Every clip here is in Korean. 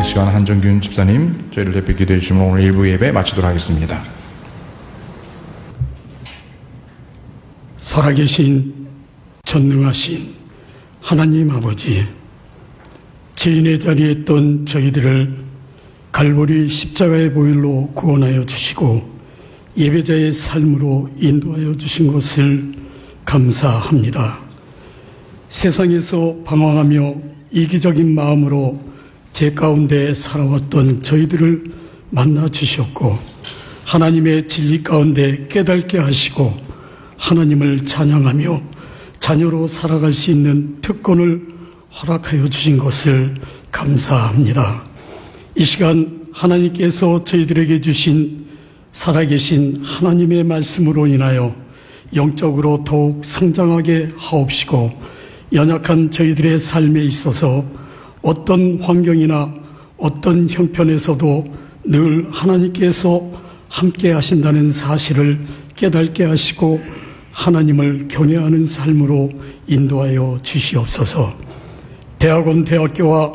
시간 한정균 집사님 저희를 대표 기도해 주시면 오늘 일부 예배 마치도록 하겠습니다. 살아계신 전능하신 하나님 아버지, 죄인의 자리에 있던 저희들을 갈보리 십자가의 보혈로 구원하여 주시고 예배자의 삶으로 인도하여 주신 것을 감사합니다. 세상에서 방황하며 이기적인 마음으로 제 가운데 살아왔던 저희들을 만나 주셨고 하나님의 진리 가운데 깨닫게 하시고 하나님을 찬양하며 자녀로 살아갈 수 있는 특권을 허락하여 주신 것을 감사합니다. 이 시간 하나님께서 저희들에게 주신 살아계신 하나님의 말씀으로 인하여 영적으로 더욱 성장하게 하옵시고 연약한 저희들의 삶에 있어서 어떤 환경이나 어떤 형편에서도 늘 하나님께서 함께 하신다는 사실을 깨닫게 하시고 하나님을 경외하는 삶으로 인도하여 주시옵소서. 대학원, 대학교와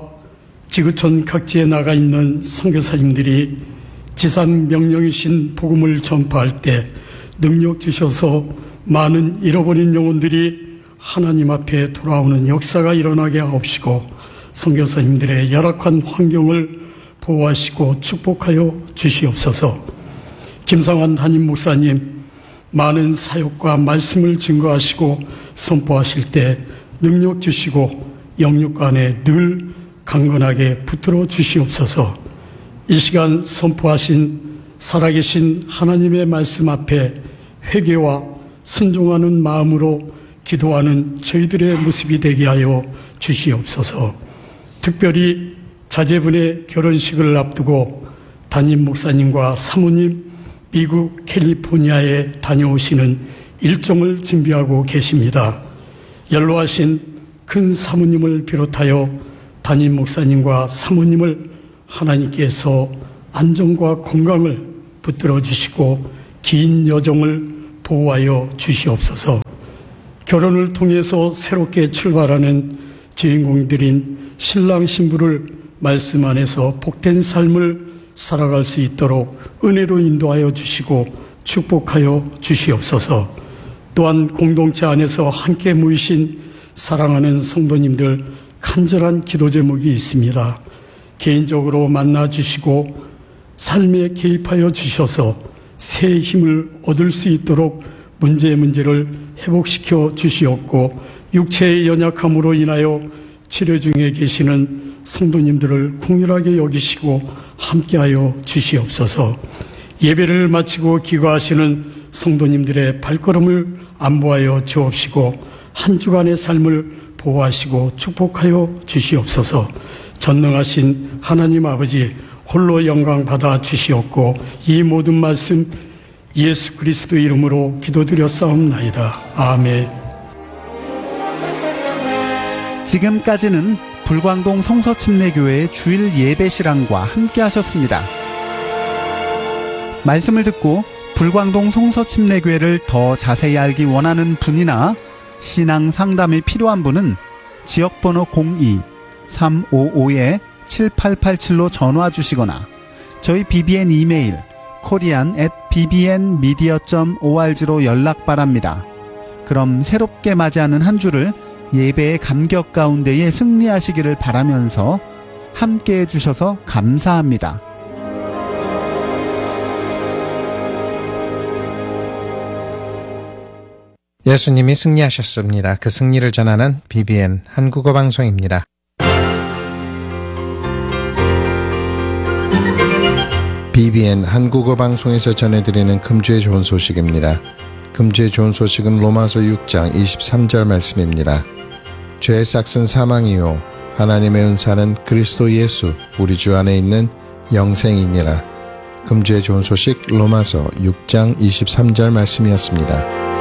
지구촌 각지에 나가 있는 선교사님들이 지상 명령이신 복음을 전파할 때 능력 주셔서 많은 잃어버린 영혼들이 하나님 앞에 돌아오는 역사가 일어나게 하옵시고 선교사님들의 열악한 환경을 보호하시고 축복하여 주시옵소서. 김상환 담임 목사님 많은 사역과 말씀을 증거하시고 선포하실 때 능력 주시고 영육 안에 늘 강건하게 붙들어 주시옵소서. 이 시간 선포하신 살아계신 하나님의 말씀 앞에 회개와 순종하는 마음으로 기도하는 저희들의 모습이 되게 하여 주시옵소서. 특별히 자제분의 결혼식을 앞두고 담임 목사님과 사모님 미국 캘리포니아에 다녀오시는 일정을 준비하고 계십니다. 연로하신 큰 사모님을 비롯하여 담임 목사님과 사모님을 하나님께서 안정과 건강을 붙들어 주시고 긴 여정을 보호하여 주시옵소서. 결혼을 통해서 새롭게 출발하는 주인공들인 신랑 신부를 말씀 안에서 복된 삶을 살아갈 수 있도록 은혜로 인도하여 주시고 축복하여 주시옵소서. 또한 공동체 안에서 함께 모이신 사랑하는 성도님들 간절한 기도 제목이 있습니다. 개인적으로 만나 주시고 삶에 개입하여 주셔서 새 힘을 얻을 수 있도록 문제를 회복시켜 주시옵고 육체의 연약함으로 인하여 치료 중에 계시는 성도님들을 긍휼하게 여기시고 함께하여 주시옵소서. 예배를 마치고 귀가하시는 성도님들의 발걸음을 안보하여 주옵시고 한 주간의 삶을 보호하시고 축복하여 주시옵소서. 전능하신 하나님 아버지 홀로 영광 받아 주시옵고 이 모든 말씀 예수 그리스도 이름으로 기도드렸사옵나이다. 아멘. 지금까지는 불광동 성서침례교회 주일 예배 실황과 함께 하셨습니다. 말씀을 듣고 불광동 성서침례교회를 더 자세히 알기 원하는 분이나 신앙 상담이 필요한 분은 지역번호 02-355-7887로 전화 주시거나 저희 BBN 이메일 korean@bbnmedia.org로 연락 바랍니다. 그럼 새롭게 맞이하는 한 주를 예배의 감격 가운데에 승리하시기를 바라면서 함께해 주셔서 감사합니다. 예수님이 승리하셨습니다. 그 승리를 전하는 BBN 한국어 방송입니다. BBN 한국어 방송에서 전해드리는 금주의 좋은 소식입니다. 금주의 좋은 소식은 로마서 6장 23절 말씀입니다. 죄의 삭은 사망이요 하나님의 은사는 그리스도 예수 우리 주 안에 있는 영생이니라. 금주의 좋은 소식 로마서 6장 23절 말씀이었습니다.